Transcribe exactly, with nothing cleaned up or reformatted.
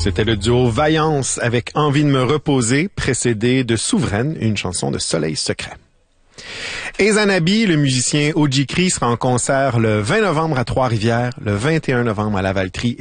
C'était le duo Vaillance avec Envie de me reposer, précédé de Souveraine, une chanson de Soleil secret. Ezanabi, le musicien Ojikri, sera en concert le vingt novembre à Trois-Rivières, le vingt et un novembre à Lavaltrie